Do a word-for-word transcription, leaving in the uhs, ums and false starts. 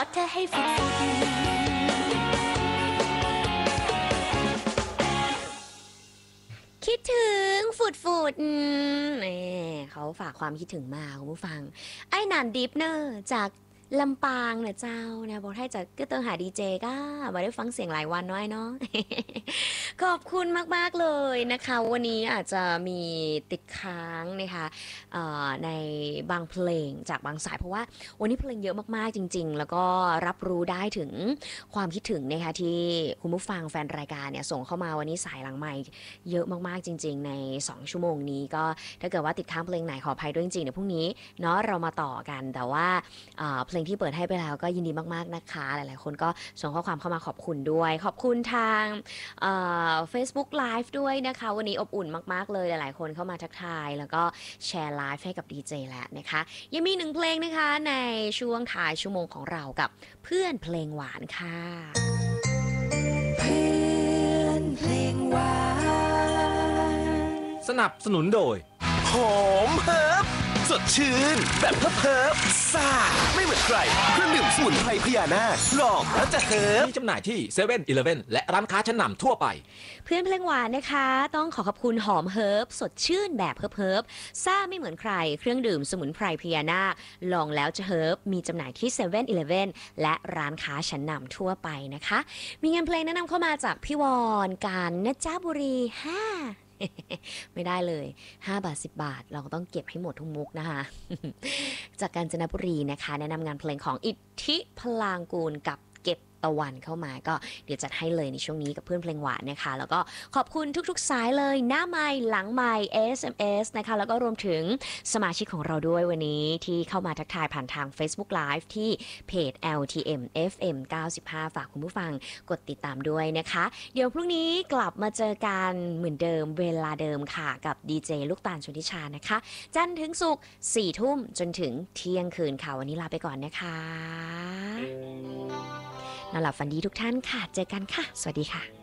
ดเธอให้ฟุดฟุดคิดถึงฟุดฟุดนี่เขาฝากความคิดถึงมาคุณผู้ฟังไอ้หนานดิฟเนอร์จากลำปางเนี่ยเจ้านะบอกให้จะก็ต้องหาดีเจก็มาได้ฟังเสียงหลายวันน้อยเนาะ ขอบคุณมากๆเลยนะคะวันนี้อาจจะมีติดค้างนะคะในบางเพลงจากบางสายเพราะว่าวันนี้เพลงเยอะมากๆจริงๆแล้วก็รับรู้ได้ถึงความคิดถึงนะคะที่คุณผู้ฟังแฟนรายการเนี่ยส่งเข้ามาวันนี้สายหลังไมค์เยอะมากๆจริงๆในสองชั่วโมงนี้ก็ถ้าเกิดว่าติดค้างเพลงไหนขออภัยด้วยจริงๆเดี๋ยวพรุ่งนี้เนาะเรามาต่อกันแต่ว่าเพลงที่เปิดให้ไปแล้วก็ยินดีมากๆนะคะหลายๆคนก็ส่งข้อความเข้ามาขอบคุณด้วยขอบคุณทางเฟซบุ๊กไลฟ์ด้วยนะคะวันนี้อบอุ่นมากๆเลยหลายๆคนเข้ามาทักทายแล้วก็แชร์ไลฟ์ให้กับดีเจแล้วนะคะยังมีหนึ่งเพลงนะคะในช่วงท้ายชั่วโมงของเรากับเพื่อนเพลงหวานค่ะเพื่อนเพลงหวานสนับสนุนโดยหอมเฮิร์บสดชื่นแบบเฮิร์บเฮิร์บซ่าไม่เหมือนใครเครื่องดื่มสมุนไพรพญานาคลองแล้วจะเฮิร์บมีจำหน่ายที่เซเว่นอีเลฟเว่นและร้านค้าชั้นนำทั่วไปเพื่อนเพลงหวานนะคะต้องขอขอบคุณหอมเฮิร์บสดชื่นแบบเฮิร์บเฮิร์บซ่าไม่เหมือนใครเครื่องดื่มสมุนไพรพญานาคลองแล้วจะเฮิร์บมีจำหน่ายที่เซเว่นอีเลฟเว่นและร้านค้าชั้นนำทั่วไปนะคะมีงานเพลงแนะนำเข้ามาจากพี่วอนการนะจ๊ะบุรีห้าไม่ได้เลยห้าบาทสิบบาทเราก็ต้องเก็บให้หมดทุกมุกนะคะจากกาญจนบุรีนะคะแนะนำงานเพลงของอิทธิพลางกูลกับเก็บตะวันเข้ามาก็เดี๋ยวจัดให้เลยในช่วงนี้กับเพื่อนเพลงหวานนะคะแล้วก็ขอบคุณทุกๆสายเลยหน้าไมค์หลังไมค์ เอส เอ็ม เอส นะคะแล้วก็รวมถึงสมาชิกของเราด้วยวันนี้ที่เข้ามาทักทายผ่านทาง Facebook Live ที่เพจ แอล ที เอ็ม เอฟ เอ็ม เก้าสิบห้า ฝากคุณผู้ฟังกดติดตามด้วยนะคะเดี๋ยวพรุ่งนี้กลับมาเจอกันเหมือนเดิมเวลาเดิมค่ะกับดีเจลูกตาลชลทิชานะคะจันทร์ถึงศุกร์สี่ทุ่มจนถึงเที่ยงคืนค่ะวันนี้ลาไปก่อนนะคะนอนหลับฝันดีทุกท่านค่ะเจอกันค่ะสวัสดีค่ะ